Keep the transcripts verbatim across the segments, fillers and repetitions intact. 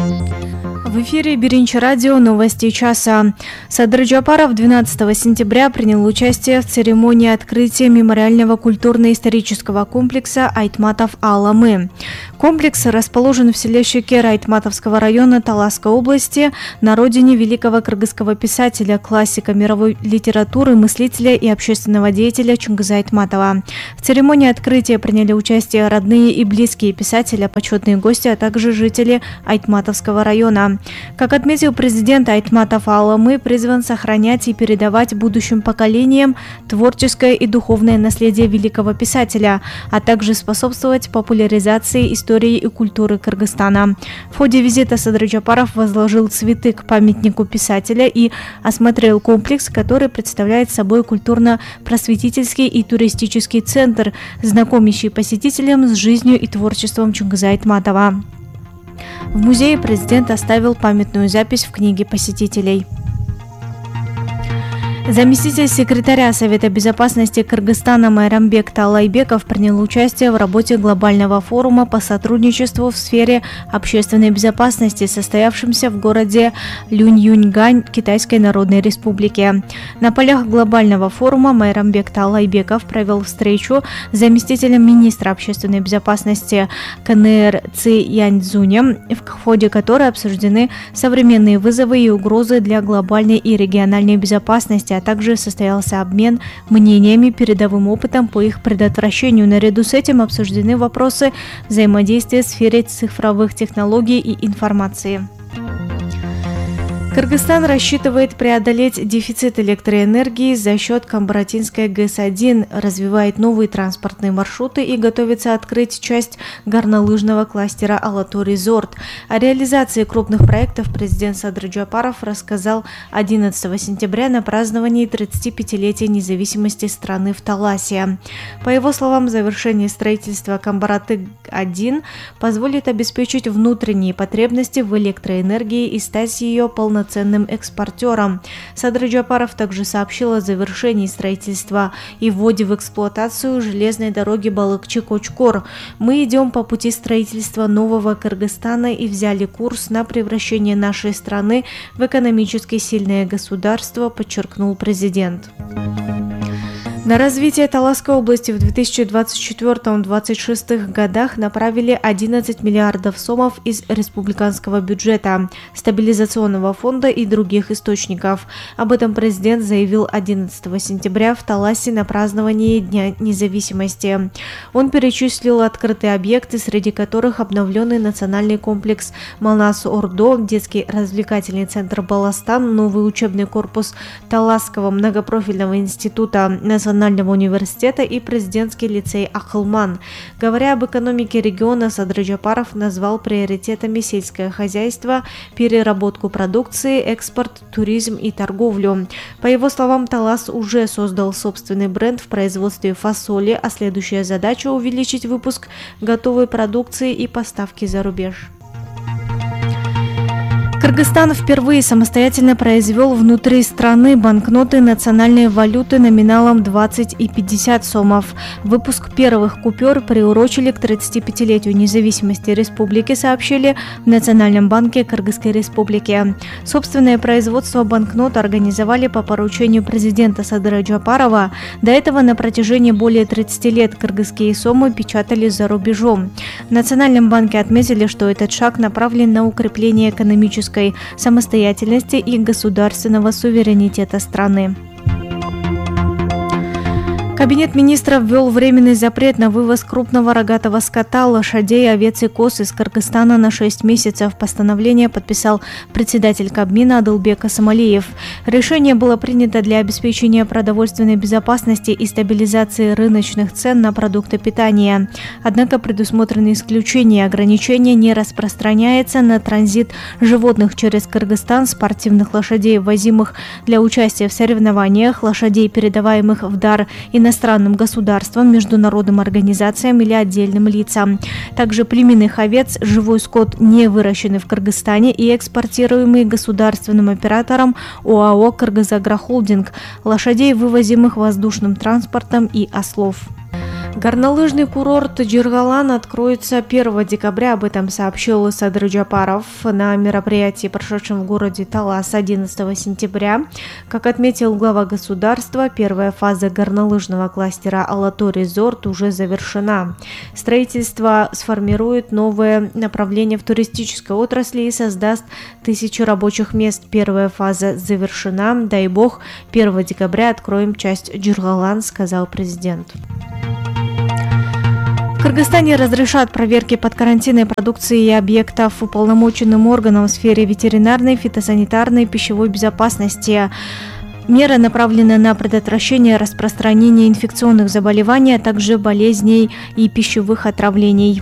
В эфире Биринчи радио, новости часа. Садыр Джапаров двенадцатого сентября принял участие в церемонии открытия мемориального культурно-исторического комплекса Айтматов Аламы. Комплекс расположен в селе Шекер Айтматовского района Таласской области, на родине великого кыргызского писателя, классика мировой литературы, мыслителя и общественного деятеля Чунгыза Айтматова. В церемонии открытия приняли участие родные и близкие писателя, почетные гости, а также жители Айтматовского района. Как отметил президент, Айтматов Аламы призван сохранять и передавать будущим поколениям творческое и духовное наследие великого писателя, а также способствовать популяризации истории и культуры Кыргызстана. В ходе визита Садыр Джапаров возложил цветы к памятнику писателя и осмотрел комплекс, который представляет собой культурно-просветительский и туристический центр, знакомящий посетителям с жизнью и творчеством Чунгыза Айтматова. В музее президент оставил памятную запись в книге посетителей. Заместитель секретаря Совета безопасности Кыргызстана Майрамбек Талайбеков принял участие в работе глобального форума по сотрудничеству в сфере общественной безопасности, состоявшемся в городе Люньюньгань Китайской Народной Республики. На полях глобального форума Майрамбек Талайбеков провел встречу с заместителем министра общественной безопасности КНР Ци Яньцзунем, в ходе которой обсуждены современные вызовы и угрозы для глобальной и региональной безопасности, а также состоялся обмен мнениями, передовым опытом по их предотвращению. Наряду с этим обсуждены вопросы взаимодействия в сфере цифровых технологий и информации. Кыргызстан рассчитывает преодолеть дефицит электроэнергии за счет Камбаратинской ГЭС один, развивает новые транспортные маршруты и готовится открыть часть горнолыжного кластера Алату-Резорт. О реализации крупных проектов президент Садыр Джапаров рассказал одиннадцатого сентября на праздновании тридцатипятилетия независимости страны в Таласе. По его словам, завершение строительства Камбараты один позволит обеспечить внутренние потребности в электроэнергии и стать ее полноценным ценным экспортером. Садыр Джапаров также сообщил о завершении строительства и вводе в эксплуатацию железной дороги Балыкчы-Кочкор. Мы идем по пути строительства нового Кыргызстана и взяли курс на превращение нашей страны в экономически сильное государство, подчеркнул президент. На развитие Таласской области в две тысячи двадцать четвёртом — две тысячи двадцать шестом годах направили одиннадцать миллиардов сомов из республиканского бюджета, стабилизационного фонда и других источников. Об этом президент заявил одиннадцатого сентября в Таласе на праздновании Дня независимости. Он перечислил открытые объекты, среди которых обновленный национальный комплекс Манас-Ордо, детский развлекательный центр Баластан, новый учебный корпус Таласского многопрофильного института национального университета и президентский лицей Ахылман. Говоря об экономике региона, Садыр Джапаров назвал приоритетами сельское хозяйство, переработку продукции, экспорт, туризм и торговлю. По его словам, Талас уже создал собственный бренд в производстве фасоли, а следующая задача — увеличить выпуск готовой продукции и поставки за рубеж. Кыргызстан впервые самостоятельно произвел внутри страны банкноты национальной валюты номиналом двадцать и пятьдесят сомов. Выпуск первых купюр приурочили к тридцатипятилетию независимости республики, сообщили в Национальном банке Кыргызской республики. Собственное производство банкнот организовали по поручению президента Садыра Джапарова. До этого на протяжении более тридцати лет кыргызские сомы печатали за рубежом. В Национальном банке отметили, что этот шаг направлен на укрепление экономической самостоятельности и государственного суверенитета страны. Кабинет министров ввел временный запрет на вывоз крупного рогатого скота, лошадей, овец и коз из Кыргызстана на шесть месяцев. Постановление подписал председатель Кабмина Адылбек Асамалиев. Решение было принято для обеспечения продовольственной безопасности и стабилизации рыночных цен на продукты питания. Однако предусмотрены исключения. Ограничение не распространяется на транзит животных через Кыргызстан, спортивных лошадей, ввозимых для участия в соревнованиях, лошадей, передаваемых в дар и иностранным государствам, международным организациям или отдельным лицам. Также племенных овец, живой скот, не выращенный в Кыргызстане и экспортируемый государственным оператором ОАО «Кыргызагрохолдинг», лошадей, вывозимых воздушным транспортом, и ослов. Горнолыжный курорт Джиргалан откроется первого декабря, об этом сообщил Садыр Джапаров на мероприятии, прошедшем в городе Талас одиннадцатого сентября. Как отметил глава государства, первая фаза горнолыжного кластера Алату Резорт уже завершена. Строительство сформирует новое направление в туристической отрасли и создаст тысячи рабочих мест. Первая фаза завершена. Дай бог, первого декабря откроем часть Джиргалан, сказал президент. В Кыргызстане разрешат проверки подкарантинной продукции и объектов уполномоченным органам в сфере ветеринарной, фитосанитарной и пищевой безопасности. Меры направлены на предотвращение распространения инфекционных заболеваний, а также болезней и пищевых отравлений.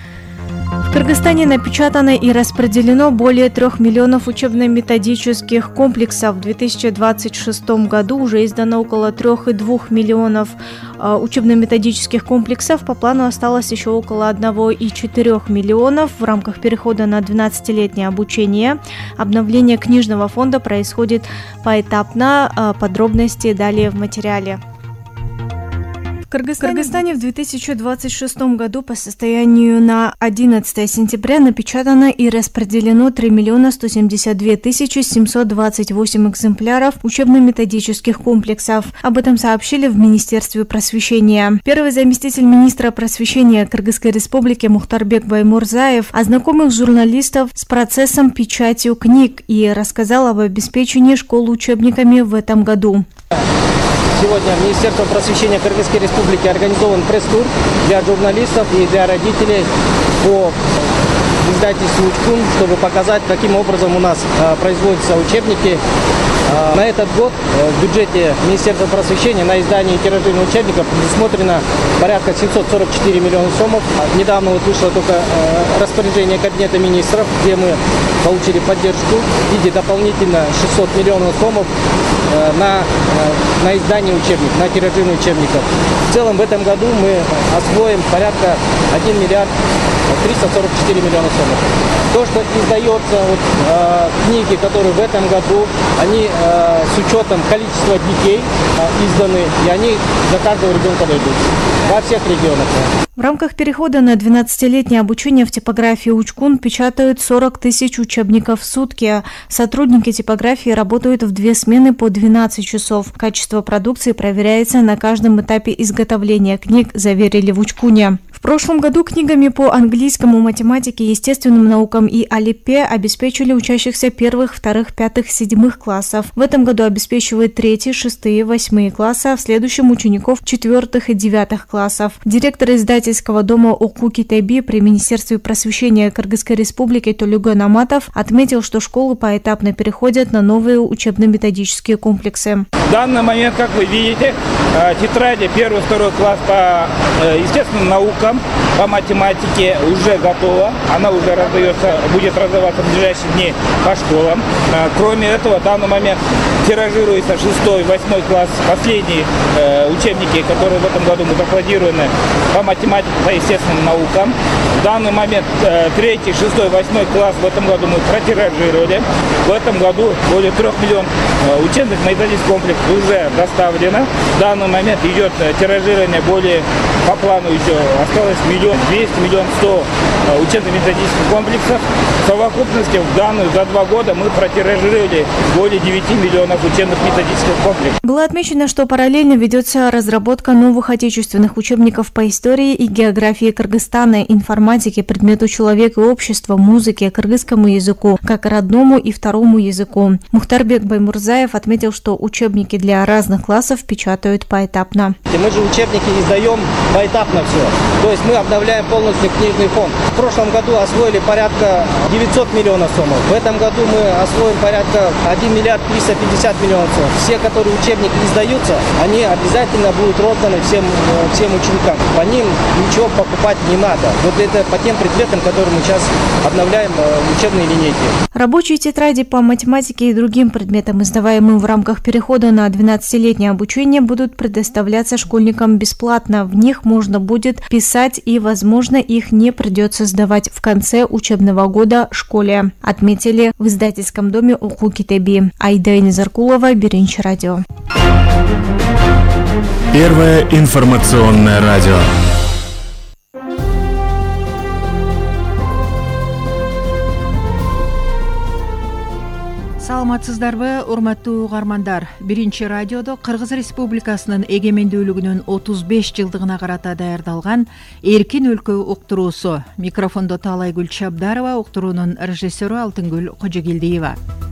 В Кыргызстане напечатано и распределено более трех миллионов учебно-методических комплексов. В две тысячи двадцать шестом году уже издано около трех и двух миллионов э, учебно-методических комплексов. По плану осталось еще около одного и четырех миллионов. В рамках перехода на двенадцатилетнее обучение обновление книжного фонда происходит поэтапно. Э, подробности далее в материале. В Кыргызстане, в Кыргызстане в две тысячи двадцать шестом году по состоянию на одиннадцатое сентября напечатано и распределено три миллиона сто семьдесят две тысячи семьсот двадцать восемь экземпляров учебно-методических комплексов. Об этом сообщили в Министерстве просвещения. Первый заместитель министра просвещения Кыргызской республики Мухтарбек Баймурзаев ознакомил журналистов с процессом печати книг и рассказал об обеспечении школ учебниками в этом году. Сегодня Министерство просвещения Кыргызской Республики организован пресс-тур для журналистов и для родителей по издательству Учкун, чтобы показать, каким образом у нас э, производятся учебники. Э, на этот год э, в бюджете Министерства просвещения на издание и тиражирование учебников предусмотрено порядка семьсот сорок четыре миллиона сомов. Недавно вот вышло только э, распоряжение Кабинета министров, где мы получили поддержку в виде дополнительно шестьсот миллионов сомов э, на, э, на издание учебников, на тиражирование учебников. В целом в этом году мы освоим порядка один миллиард триста сорок четыре миллиона сомов. То, что издается, вот, э, книги, которые в этом году, они э, с учетом количества детей э, изданы, и они за каждого ребенка дойдут во всех регионах. В рамках перехода на двенадцатилетнее обучение в типографии Учкун печатают сорок тысяч учебников в сутки. Сотрудники типографии работают в две смены по двенадцать часов. Качество продукции проверяется на каждом этапе изготовления книг, заверили в Учкуне. В прошлом году книгами по английскому, математике, естественным наукам и алипе обеспечили учащихся первых, вторых, пятых, седьмых классов. В этом году обеспечивают третьи, шестые, восьмые классы, а в следующем учеников четвертых и девятых классов. Директор издательского дома Оку Китайби при Министерстве просвещения Кыргызской Республики Толюган Аматов отметил, что школы поэтапно переходят на новые учебно-методические комплексы. В данный момент, как вы видите, тетради первый, второй класс по естественным наукам, по математике уже готова. Она уже раздается, будет раздаваться в ближайшие дни по школам. Кроме этого, в данный момент тиражируется шестой, восьмой класс, последние э, учебники, которые в этом году мы закладированы по математике, по естественным наукам. В данный момент э, третий, шестой, восьмой класс в этом году мы протиражировали. В этом году более трех миллионов э, учебных методических комплексов уже доставлено. В данный момент идет э, тиражирование более, по плану еще осталось миллион двести, миллион сто э, учебно-методических комплексов. В совокупности в данную за два года мы протиражировали более девяти миллионов учебных методических комплексов. Было отмечено, что параллельно ведется разработка новых отечественных учебников по истории и географии Кыргызстана, информатике, предмету человека и общества, музыке, кыргызскому языку, как родному и второму языку. Мухтарбек Баймурзаев отметил, что учебники для разных классов печатают поэтапно. Мы же учебники издаем поэтапно все. То есть мы обновляем полностью книжный фонд. В прошлом году освоили порядка девятьсот миллионов сомов. В этом году мы освоим порядка один миллиард триста пятьдесят миллионов сомов. Все, которые учебники издаются, они обязательно будут розданы всем, всем ученикам. По ним ничего покупать не надо. Вот это по тем предметам, которые мы сейчас обновляем учебные линейки. Рабочие тетради по математике и другим предметам, издаваемым в рамках перехода на двенадцатилетнее обучение, будут предоставляться школьникам бесплатно. В них можно будет писать и, возможно, их не придется сдавать в конце учебного года школе, отметили в издательском доме Оку Китайби. Айда Низаркулова, Биринчи радио. Первое информационное радио. Саламатсыздарбы, урматтуу угармандар. Биринчи радиодо Кыргыз Республикасынын эгемендүүлүгүнүн отуз беш жылдыгына карата даярдалган Эркин өлкө уктуруусу. Микрофондо Таалайгүл Чабдарова, уктуруунун режиссеру Алтынгүл Кожогелдиева.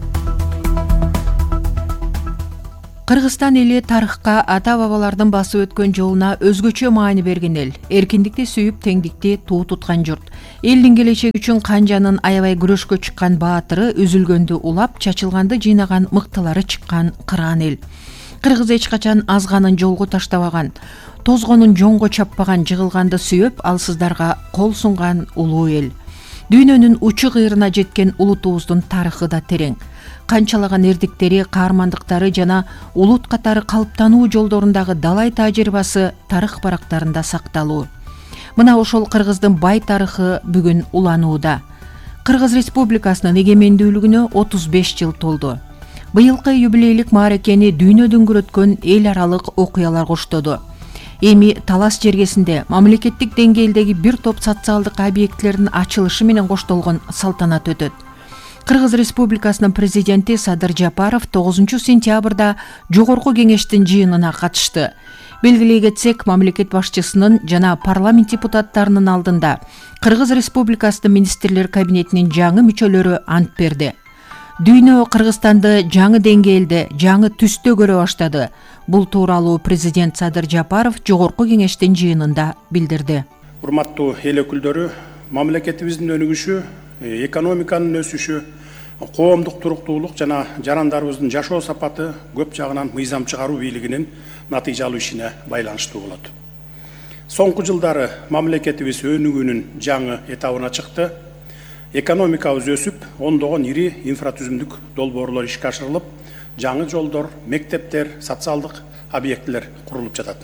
Кыргызстан эли тарыхка ата-бабалардын басып өткөн жолуна өзгөчө маани берген эл. Эркиндикти сүйүп, теңдикти туу туткан журт. Элдин келечеги үчүн канжанын аябай күрөшкө чыккан баатыры, үзүлгөндү улап, чачылганды жыйнаган мыктылары чыккан кыраан эл. Кыргыз эч качан азганын жолго таштабаган, тозгонун жоңго чаппаган, жыгылганды сүйөп, алсыздарга кол сунган улуу эл. Дүйнөнүн учу кыйрына жеткен улутубуздун тарыхы да терең. Канчалаган эрдиктери, каармандыктары жана улут катары калыптануу жолдорундагы далай тажрыйбасы тарых барактарында сакталуу. Мына ошол Кыргыздын бай тарыхы бүгүн уланууда. Кыргыз Республикасынын эгемендүүлүгүнө отуз беш жыл толду. Быйылкы юбилейлик мааракени дүйнө дүңгүрөткөн эл аралык окуялар коштоду. Эми талас жергесинде мамлекеттик деңгээлдеги бир топ социалдык объектилердин ачылышы менен коштолгон салтанат өтөт. Кыргыз Республикасынын президенти Садыр Жапаров тогузунчу сентябрда жогорку кеңештин жыйынына катышты. Белгилей кетсек, мамлекет башчысынын жана парламент депутаттарынын алдында Кыргыз Республикасынын министрлер кабинетинин жаңы мүчөлөрү ант берди. Дүйнө Кыргызстанды жаңы деңгээлде, жаңы түстө көрө баштады. Бул тууралуу президент Садыр Жапаров жогорку кеңештин жыйынында билдирди. Урматтуу эл өкүлдөрү, мамлекетибиздин өнүгүшү, экономиканын өсүшү, коомдук туруктуулук жана жарандарыбыздын жашоо сапаты көп жагынан мыйзам чыгаруу бийлигинин натыйжалуу ишине байланыштуу болот. Соңку жылдары мамлекетибиз өнүгүүнүн жаңы этабына чыкты. Экономикабыз өсүп, ондогон ири инфратүзүмдүк долбоорлор ишке ашырылып, жаңы жолдор, мектептер, социалдык объектилер курулуп жатат.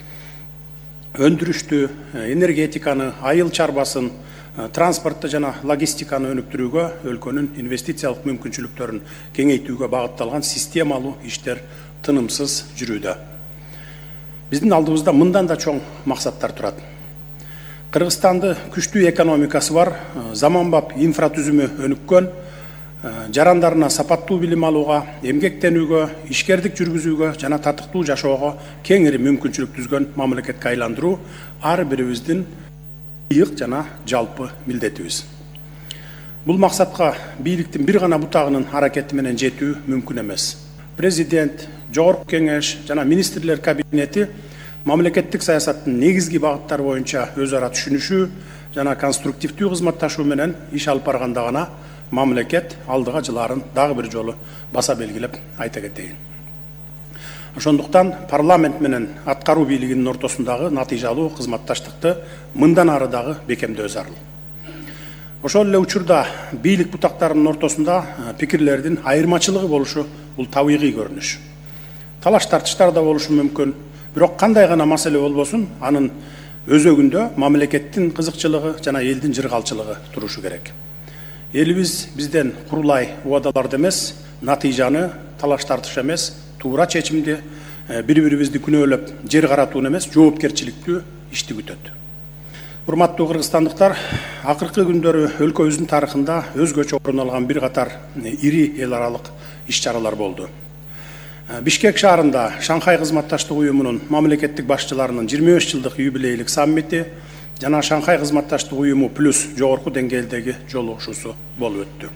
Өндүрүштү, энергетиканы, айыл чарбасын, транспортты жана логистиканы өнүктүрүүгө, өлкөнүн инвестициялык мүмкүнчүлүктөрүн кеңейтүүгө багытталган системалуу иштер тынымсыз жүрүүдө. Биздин алдыбызда мындан да чоң максаттар турат. Кыргызстанды күчтүү экономикасы бар, заманбап инфратүзүмү өнүккөн, жарандарына сапаттуу билим алууга, эмгектенүүгө, ишкердик жүргүзүүгө жана татыктуу жашоого кеңири мүмкүнчүлүк түзгөн мамлекетке айландыруу ар бирибиздин ыйык жана жалпы милдетибиз. Бул максатка бийликтин бир гана бутагынын аракети менен жетүү мүмкүн эмес. Президент, жогорку кеңеш жана министрлер кабинети мамлекеттик саясаттын негизги багыттары боюнча өз ара түшүнүшүү жана конструктивдүү кызматташуу менен иш алып барганда гана мамлекет алдыга жылаарын дагы бир жолу баса белгилеп айта кетейин. Ошондуктан парламент менен аткаруу бийлигинин ортосундагы натыйжалуу кызматташтыкты мындан ары дагы бекемдөө зарыл. Ошол эле учурда бийлик бутактарынын ортосунда пикирлердин айырмачылыгы болушу бул табигый көрүнүш. Талаш тартыштар да болушу мүмкүн. Бирок кандай гана маселе болбосун, анын өзөгүндө мамлекеттин кызыкчылыгы жана элдин жыргалчылыгы турушу керек. Элибиз бизден курулай убадаларды эмес, натыйжаны, талаш тартыш эмес, туура чечимди, бири-бирибизди күнөөлөп, жер каратууну эмес, жоопкерчиликтүү ишти күтөт. Урматтуу кыргызстандыктар, акыркы күндөрү өлкөбүздүн тарыхында өзгөчө орун алган бир катар ири эл аралык иш-чаралар болду. Бишкек шаарында Шанхай кызматташтык уюмунун мамлекеттик башчыларынын жыйырма беш жылдык юбилейлик саммити жана Шанхай кызматташтык уюму плюс жогорку деңгээлдеги жолугушуусу болуп өттү.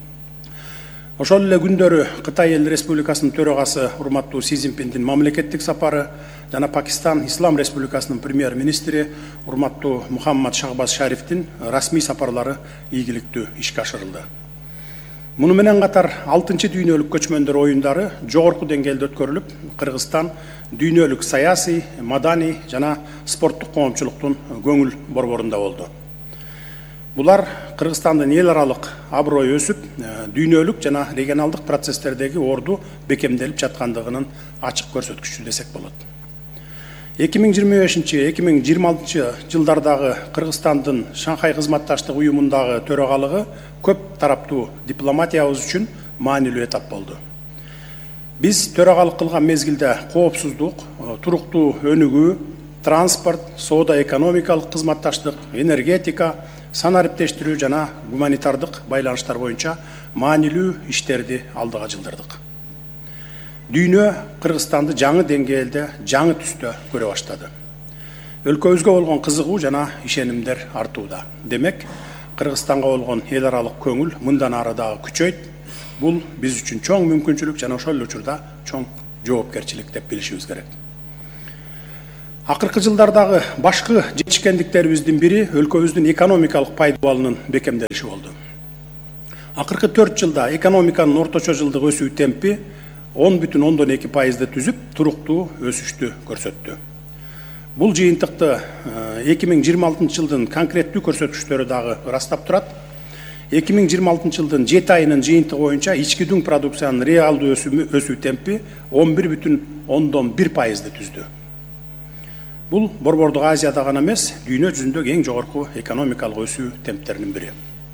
Ошол эле күндөрү Кытай Эл Республикасынын төрагасы урматтуу Си Цзиньпиндин мамлекеттик сапары жана Пакистан Ислам Республикасынын премьер-министри урматтуу Мухаммад Шахбаз Шарифтин расмий сапарлары ийгиликтүү ишке ашырылды. Муну менен катар алтынчы дүйнөлүк көчмөндөр оюндары жогорку деңгээлде өткөрүлүп, Кыргызстан дүйнөлүк саясий, маданий жана спорттук коомчулуктун көңүл борборунда болду. Булар Кыргызстандын эл аралык аброю өсүп, дүйнөлүк жана регионалдык процесстердеги орду бекемделип жаткандыгынын ачык көрсөткүчү десек болот. эки миң жыйырма бешинчи эки миң жыйырма алтынчы жылдардагы Кыргызстандын Шанхай кызматташтык уюмундагы төрагалыгы көп тараптуу дипломатиябыз үчүн маанилүү этап болду. Биз төрагалык кылган мезгилде коопсуздук, туруктуу өнүгүү, транспорт, соода экономикалык кызматташтык, энергетика, санариптештирүү жана гуманитардык байланыштар боюнча маанилүү иштерди алдыга жылдырдык. Дүйнө Кыргызстанды жаңы деңгээлде, жаңы түстө көрө баштады. Өлкөбүзгө болгон кызыгуу жана ишенимдер артууда. Демек, Кыргызстанга болгон эл аралык көңүл мындан ары дагы күчөйт. Бул биз үчүн чоң мүмкүнчүлүк жана ошол эле учурда чоң жоопкерчилик деп билишибиз керек. Акыркы жылдардагы башкы жетишкендиктерибиздин бири өлкөбүздүн экономикалык пайдалануунун бекемделиши болду. Акыркы төрт жылда экономиканын орточо жылдык өсүү темпи он бүтүн ондон эки пайызды түзүп, туруктуу өсүштү көрсөттү. Бул жыйынтыкты эки миң жыйырма алтынчы жылдын конкреттүү көрсөткүчтөрү дагы ырастап турат. эки миң жыйырма алтынчы жылдын жети айынын жыйынтыгы боюнча ички дүң продукциянын реалдуу өсүү темпи он бир бүтүн ондон бир пайызды түздү. Бул Борбордук Азияда гана эмес, дүйнө жүзүндөгү эң жогорку экономикалык өсүү темптеринин бири.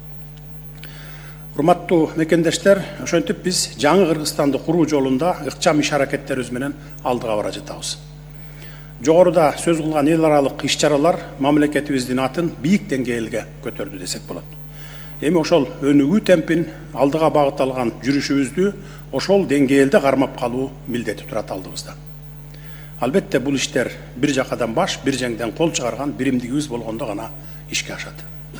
Урматтуу мекендештер, ошентип биз жаңы Кыргызстанды куруу жолунда ыкчам иш аракеттерибиз менен алдыга бара жатабыз. Жогоруда сөз кылган эл аралык иш-чаралар мамлекетибиздин атын бийик деңгээлге көтөрдү десек болот. Эми ошол өнүгүү темпин алдыга багытталган жүрүшүбүздү ошол деңгээлде кармап калуу милдети турат алдыбызда. Албетте бул иштер бир жакадан баш, бир жеңден кол чыгарган биримдигибиз болгондо гана ишке ашат.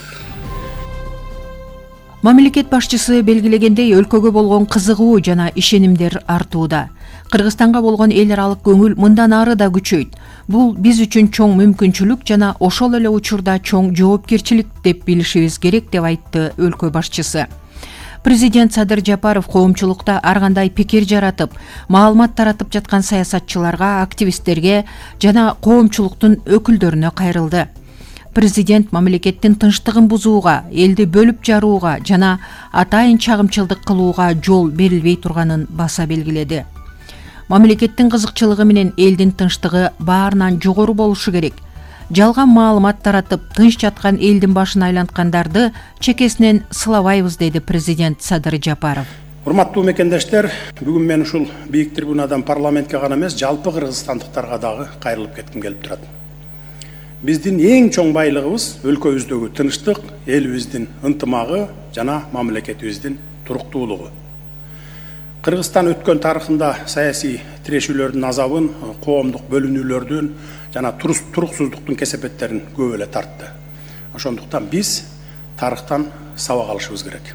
Мамлекет башчысы белгилегендей, өлкөгө болгон кызыгуу жана ишенимдер артууда. Кыргызстанга болгон эл аралык көңүл мындан ары да күчөйт. Бул биз үчүн чоң мүмкүнчүлүк жана ошол эле учурда чоң жоопкерчилик деп билишибиз керек деп айтты өлкө башчысы. Президент Садыр Жапаров коомчулукта ар кандай пикир жаратып, маалымат таратып жаткан саясатчыларга, активисттерге жана коомчулуктун өкүлдөрүнө кайрылды. Президент мамлекеттин тынчтыгын бузууга, элди бөлүп жарууга жана атайын чагымчылдык кылууга жол берилбей турганын баса белгиледи. Мамлекеттин кызыкчылыгы менен элдин тынчтыгы баарынан жогору болушу керек. Жалган маалымат таратып, тынч жаткан элдин башын айланткандарды чекесинен сылабайбыз, деди президент Садыр Жапаров. Урматтуу мекендештер, бүгүн мен ушул бийик трибунадан парламентке гана эмес, жалпы кыргызстандыктарга дагы кайрылып кетким келип турат. Биздин эң чоң байлыгыбыз өлкөбүздөгү тынчтык, элибиздин ынтымагы жана мамлекетибиздин туруктуулугу. Кыргызстан өткөн тарыхында саясий тирешүүлөрдүн азабын, коомдук бөлүнүүлөрдүн жана туруксуздуктун кесепеттерин көп эле тартты. Ошондуктан биз тарыхтан сабак алышыбыз керек.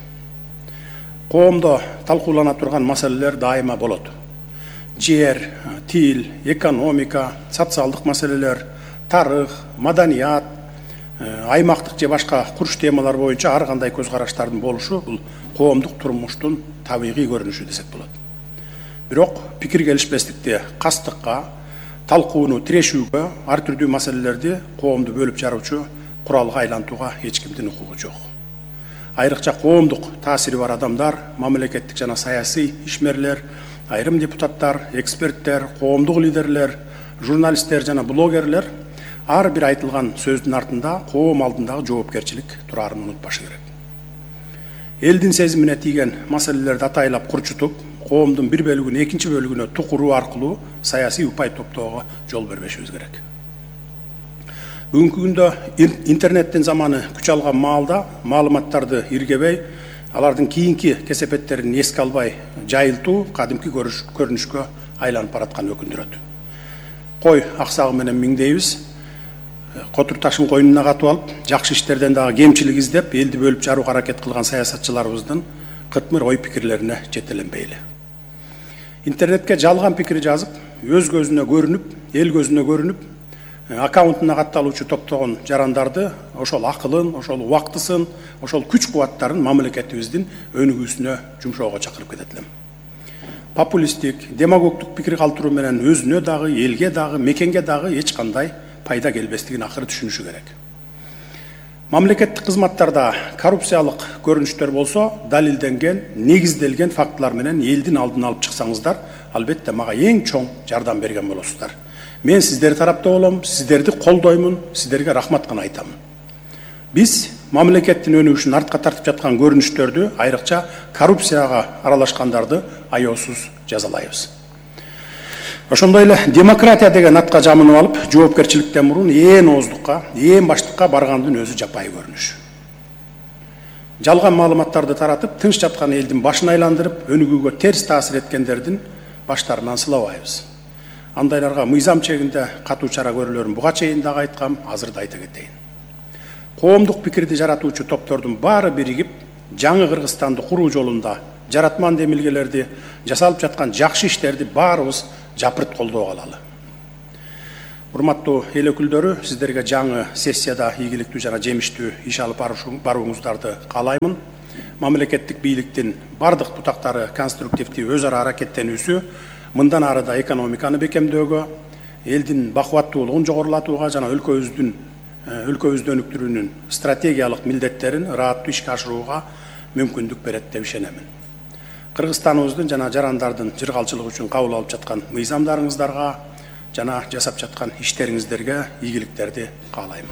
Коомдо талкуулана турган маселелер дайыма болот. Жер, тил, экономика, социалдык маселелер, тарых, маданият, аймактык же башка курч темалар боюнча ар кандай көз караштардын болушу бул коомдук турмуштун табигый көрүнүшү десек болот. Бирок пикир келишпестикти кастыкка, талкууну тирешүүгө, ар түрдүү маселелерди коомду бөлүп жаруучу куралга айлантууга эч кимдин укугу жок. Айрыкча коомдук таасири бар адамдар, мамлекеттик жана саясий ишмерлер, айрым депутаттар, эксперттер, коомдук лидерлер, журналисттер жана блогерлер ар бир айтылган сөздүн артында коом алдындагы жоопкерчилик турарын унутпашы керек. Элдин сезимине тийген маселелерди атайлап курчутуп, коомдун бир бөлүгүн экинчи бөлүгүнө тукуруу аркылуу саясий упай топтоого жол бербешибиз керек. Бүгүнкү күндө интернеттин заманы күч алган маалда маалыматтарды иргебей, алардын кийинки кесепеттерин эске албай жайылтуу кадимки көрүнүшкө айланып бараткан өкүндүрөт. Кой аксагы менен миңдейбиз, котур ташын койнуна катып алып, жакшы иштерден дагы кемчилик издеп, элди бөлүп жарууга аракет кылган саясатчыларыбыздын кытмыр ой пикирлерине жетеленбейли. Интернетке жалган пикир жазып, өз көзүнө көрүнүп, эл көзүнө көрүнүп, аккаунтуна катталуучу топтогон жарандарды, ошол акылын, ошол убактысын, ошол күч кубаттарын мамлекетибиздин өнүгүүсүнө жумшоого чакырып кетет элем. Популисттик, демагогдук пикир калтыруу менен өзүнө дагы, элге дагы, мекенге дагы эч кандай пайда келбестигин акыры түшүнүшү керек. Мамлекеттик кызматтарда коррупциялык көрүнүштөр болсо, далилденген, негизделген фактылар менен элдин алдын алып чыксаңыздар, албетте мага эң чоң жардам берген болосуздар. Мен сиздер тарапта болом, сиздерди колдоймун, сиздерге рахмат гана айтамын. Биз мамлекеттин өнүгүшүн артка тартып жаткан көрүнүштөрдү, айрыкча коррупцияга аралашкандарды аяосуз жазалайбыз. Ошондой эле демократия деген атка жамынып алып, жоопкерчиликтен мурун ээн ооздукка, ээн баштыкка баргандын өзү жапайы көрүнүш. Жалган маалыматтарды таратып, тынч жаткан элдин башын айландырып, өнүгүүгө терс таасир эткендердин баштарынан сылабайбыз. Андайларга мыйзам чегинде катуу чара көрүлөрүн буга чейин дагы айткам, азыр да айта кетейин. Коомдук пикирди жаратуучу топтордун баары биригип, жаңы Кыргызстанды куруу жолунда жаратман демилгелерди, жасалып жаткан жакшы иштерди баарыбыз жапырт колдоо алалы. Урматтуу эл өкүлдөрү, сиздерге жаңы сессияда ийгиликтүү жана жемиштүү иш алып барууңуздарды каалаймын. Мамлекеттик бийликтин бардык бутактары конструктивдүү өз ара аракеттенүүсү мындан ары да экономиканы бекемдөөгө, элдин бакубаттуулугун жогорулатууга жана өлкөбүздүн өлкөбүздү өнүктүрүүнүн стратегиялык милдеттерин ырааттуу ишке ашырууга мүмкүндүк берет деп ишенемин. Кыргызстаныбыздын жана жарандардын жыргалчылыгы үчүн кабыл алып жаткан мыйзамдарыңыздарга жана жасап жаткан иштериңиздерге ийгиликтерди каалайм.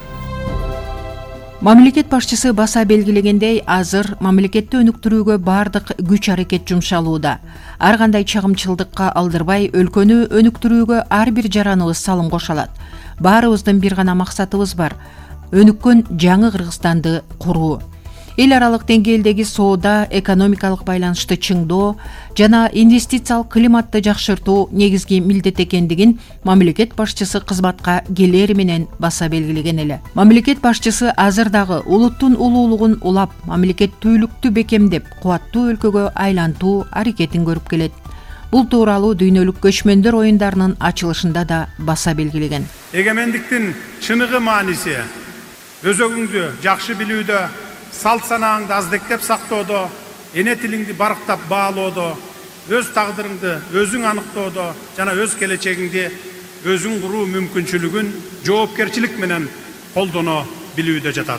Мамлекет башчысы баса белгилегендей, азыр мамлекетти өнүктүрүүгө бардык күч аракет жумшалууда. Ар кандай чагымчылдыкка алдырбай, өлкөнү өнүктүрүүгө ар бир жараныбыз салым кошо алат. Баарыбыздын бир гана максатыбыз бар: өнүккөн жаңы Кыргызстанды куруу. Эл аралык деңгээлдеги соода, экономикалык байланышты чыңдоо жана инвестициялык климатты жакшыртуу негизги милдет экендигин мамлекет башчысы кызматка келери менен баса белгилеген эле. Мамлекет башчысы азыр дагы улуттун улуулугун улап, мамлекеттүүлүктү бекемдеп, кубаттуу өлкөгө айлантуу аракетин көрүп келет. Бул тууралуу дүйнөлүк көчмөндөр оюндарынын ачылышында да баса белгилеген. Эгемендиктин чыныгы мааниси өзөгүңдү жакшы билүүдө, салт санааңды аздектеп сактоодо, эне тилиңди барктап баалоодо, өз тагдырыңды өзүң аныктоодо жана өз келечегиңди өзүң куруу мүмкүнчүлүгүн жоопкерчилик менен колдоно билүүдө жатат.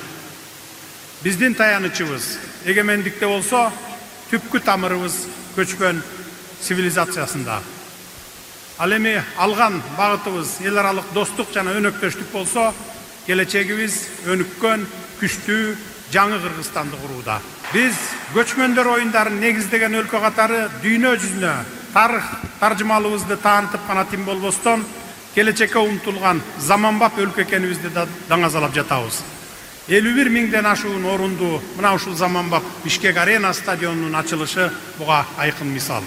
Биздин таянычыбыз эгемендикте болсо, түпкү тамырыбыз көчкөн цивилизациясында. Ал эми алган багытыбыз эл аралык достук жана өнөктөштүк болсо, келечегибиз өнүккөн, күчтүү жаңы Кыргызстанды курууда. Биз көчмөндөр оюндарын негиздеген өлкө катары дүйнө жүзүнө тарых таржымалыбызды таанытып гана тим болбостон, келечекке умтулган заманбап өлкө экенибизди да даңазалап жатабыз. элүү бир миңден ашуун орунду мына ушул заманбап Бишкек Арена стадионунун ачылышы буга айкын мисал.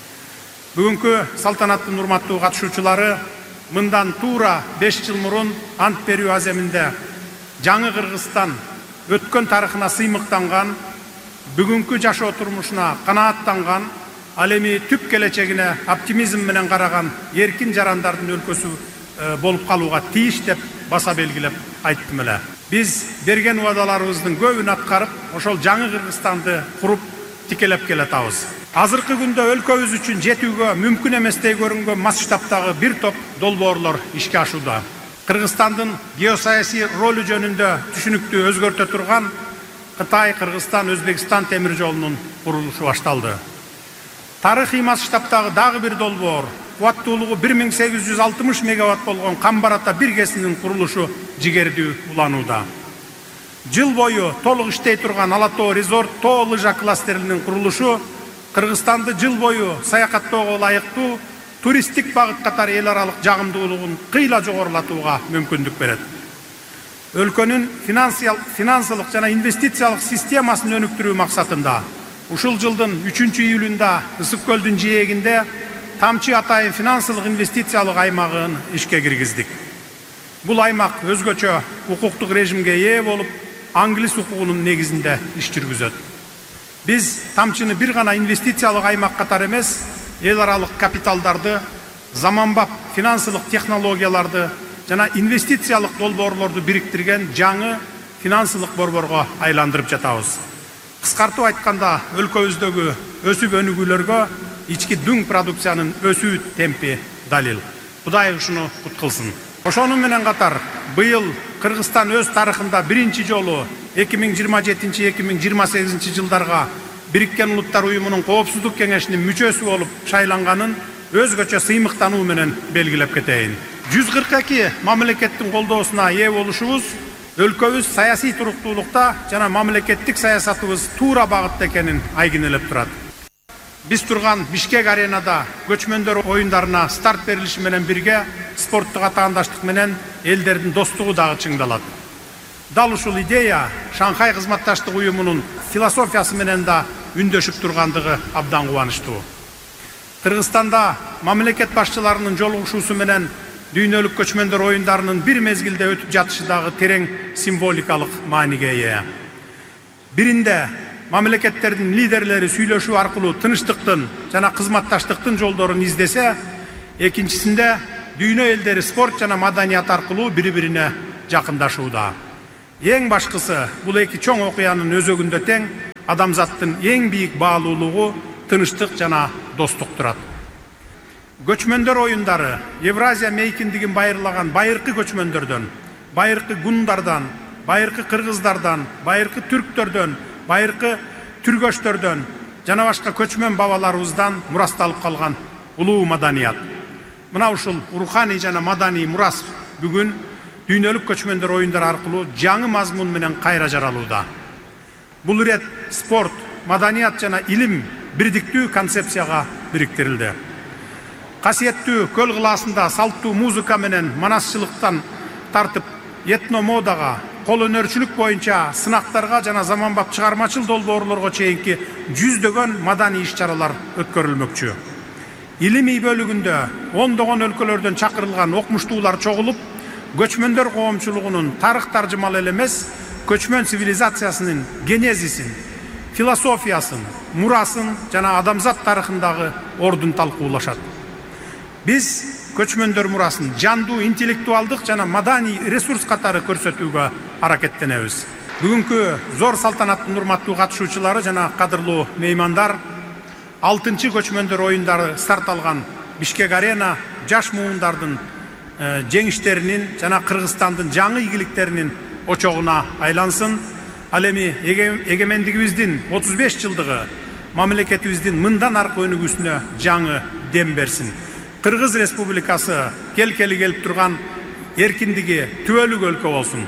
Бүгүнкү салтанаттын урматтуу катышуучулары мындан туура беш жыл мурун ант берүү аземинде жаңы Кыргызстан өткөн тарыхына сыймыктанган, бүгүнкү жашоо турмушуна канааттанган, ал эми түп келечегине оптимизм менен караган эркин жарандардын өлкөсү болуп калууга тийиш деп баса белгилеп айттым эле. Биз берген убадаларыбыздын көбүн аткарып, ошол жаңы Кыргызстанды куруп тикелеп келатабыз. Азыркы күндө өлкөбүз үчүн жетүүгө мүмкүн эместей көрүнгөн масштабтагы бир топ долбоорлор ишке ашууда. Кыргызстандын геосаясий ролу жөнүндө түшүнүктү өзгөртө турган Кытай, Кыргызстан, Өзбекстан темир жолунун курулушу башталды. Тарыхый масштабтагы дагы бир долбоор, кубаттуулугу бир миң сегиз жүз алтымыш мегаватт болгон Камбар-Ата бир кесинин курулушу жигердүү уланууда. Жыл бою толук иштей турган Ала Тоо резорт тоо лыжа кластеринин курулушу Кыргызстанды жыл бою саякаттоого ылайыктуу туристтик багыт катары эл аралык жагымдуулугун кыйла жогорулатууга мүмкүндүк берет. Өлкөнүн финансылык жана инвестициялык системасын өнүктүрүү максатында ушул жылдын үчүнчү июлунда Ысык көлдүн жээгинде Тамчы Атайын финансылык инвестициялык аймагын ишке киргиздик. Бул аймак өзгөчө укуктук режимге ээ болуп, англис укугунун негизинде иш жүргүзөт. Биз Тамчыны бир гана инвестициялык аймак катары эмес, эл аралык капиталдарды, заманбап финансылык технологияларды жана инвестициялык долбоорлорду бириктирген жаңы финансылык борборго айландырып жатабыз. Кыскартып айтканда, өлкөбүздөгү өсүп өнүгүүлөргө ички дүң продукциянын өсүү темпи далил. Кудай ушуну кут кылсын. Ошону менен катар, быйыл Кыргызстан өз тарыхында биринчи жолу эки миң жыйырма жетинчи эки миң жыйырма сегизинчи жылдарга Бириккен Улуттар Уюмунун Коопсуздук кеңешинин мүчөсү болуп шайланганын өзгөчө сыймыктануу менен белгилеп кетейин. жүз кырк эки мамлекеттин колдоосуна ээ болушубуз өлкөбүз саясий туруктуулукта жана мамлекеттик саясатыбыз туура багытта экенин айгинелеп турат. Биз турган Бишкек аренада көчмөндөр оюндарына старт берилиши менен бирге спорттук атаандаштык менен элдердин достугу дагы чыңдалат. Дал ушул идея Шанхай кызматташтык уюмунун философиясы менен да үндөшүп тургандыгы абдан кубанычтуу. Кыргызстанда мамлекет башчыларынын жолугушуусу менен дүйнөлүк көчмөндөр оюндарынын бир мезгилде өтүп жатышы дагы терең символикалык мааниге ээ. Биринде мамлекеттердин лидерлери сүйлөшүү аркылуу тынчтыктын жана кызматташтыктын жолдорун издесе, экинчисинде дүйнө элдери спорт жана маданият аркылуу бири-бирине жакындашууда. Эң башкысы бул эки чоң окуянын өзөгүндө тең адамзаттын эң бийик баалуулугу тынчтык жана достук турат. Көчмөндөр оюндары Евразия мейкиндигин байырлаган байыркы көчмөндөрдөн, байыркы гундардан, байыркы кыргыздардан, байыркы түрктөрдөн, байыркы түргөчтөрдөн жана башка көчмөн бабаларыбыздан мурасталып калган улуу маданият. Мына ушул руханий жана маданий мурас бүгүн дүйнөлүк көчмөндөр оюндары аркылуу жаңы мазмун менен кайра жаралууда. Бул ирет спорт, маданият жана илим бирдиктүү концепцияга бириктирилди. Касиеттүү көл кылаасында салттуу музыка менен манасчылыктан тартып этно модага, кол өнөрчүлүк боюнча сынактарга жана заманбап чыгармачыл долбоорлорго чейинки жүздөгөн маданий иш-чаралар өткөрүлмөкчү. Илимий бөлүгүндө ондогон өлкөлөрдөн чакырылган окумуштуулар чогулуп, көчмөндөр коомчулугунун тарых таржымалы эле эмес, көчмөн цивилизациясынын генезисин, философиясын, мурасын жана адамзат тарыхындагы ордун талкуулашат. Биз көчмөндөр мурасын жандуу интеллектуалдык жана маданий ресурс катары көрсөтүүгө аракеттенебиз. Бүгүнкү зор салтанаттын урматтуу катышуучулары жана кадырлуу меймандар, алтынчы көчмөндөр оюндары старт алган Бишкек арена жаш муундардын жеңиштеринин жана Кыргызстандын жаңы ийгиликтеринин очогуна айлансын. Ал эми эгемендигибиздин отуз беш жылдыгы мамлекетибиздин мындан аркы өнүгүүсүнө жаңы дем берсин. Кыргыз Республикасы кел-кели келип турган эркиндиги түбөлүк өлкө болсун.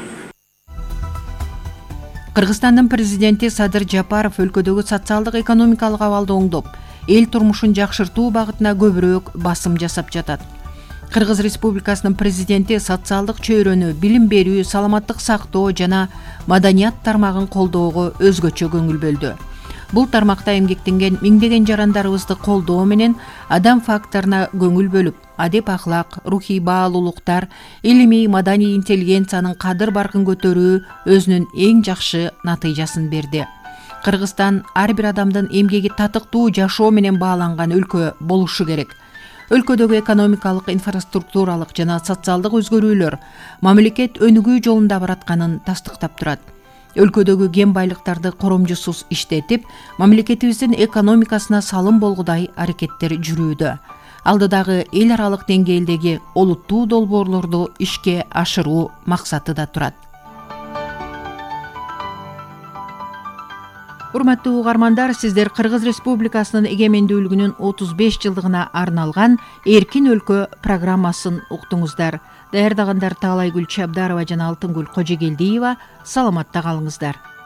Кыргызстандын президенти Садыр Жапаров өлкөдөгү социалдык экономикалык абалды оңдоп, эл турмушун жакшыртуу багытына көбүрөөк басым жасап жатат. Кыргыз Республикасынын президенти социалдык чөйрөнү, билим берүү, саламаттык сактоо жана маданият тармагын колдоого өзгөчө көңүл бөлдү. Бул тармакта эмгектенген миңдеген жарандарыбызды колдоо менен адам факторуна көңүл бөлүп, адеп ахлак, рухий баалуулуктар, илимий маданий интеллигенциянын кадыр баркын көтөрүү өзүнүн эң жакшы натыйжасын берди. Кыргызстан ар бир адамдын эмгеги татыктуу жашоо менен бааланган өлкө болушу керек. Өлкөдөгү экономикалык, инфраструктуралык жана социалдык өзгөрүүлөр мамлекет өнүгүү жолунда баратканын тастыктап турат. Өлкөдөгү кен байлыктарды коромжусуз иштетип, мамлекетибиздин экономикасына салым болгудай аракеттер жүрүүдө. Алдыдагы эл аралык деңгээлдеги олуттуу долбоорлорду ишке ашыруу максаты да турат. Урматтуу угармандар, сиздер Кыргыз Республикасынын эгемендүүлүгүнүн отуз беш жылдыгына арналган Эркин өлкө программасын уктуңуздар. Даярдагандар Таалайгүл Чабдарова жана Алтынгүл Кожегелдиева. Саламатта калыңыздар.